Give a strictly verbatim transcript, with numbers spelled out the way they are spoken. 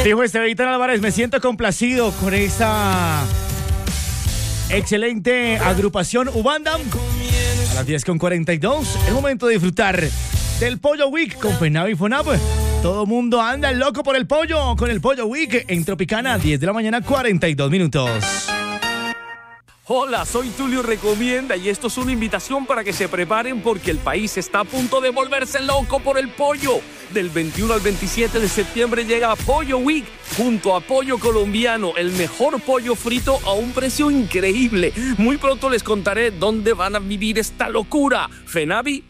Dijo Esteban Álvarez, me siento complacido con esta excelente agrupación Ubanda. A las diez con cuarenta y dos, es momento de disfrutar del Pollo Week con Fenavi y Fonab. Todo mundo anda loco por el pollo, con el Pollo Week en Tropicana, diez de la mañana, cuarenta y dos minutos. Hola, soy Tulio Recomienda y esto es una invitación para que se preparen porque el país está a punto de volverse loco por el pollo. Del veintiuno al veintisiete de septiembre llega Pollo Week junto a Pollo Colombiano, el mejor pollo frito a un precio increíble. Muy pronto les contaré dónde van a vivir esta locura. Fenavi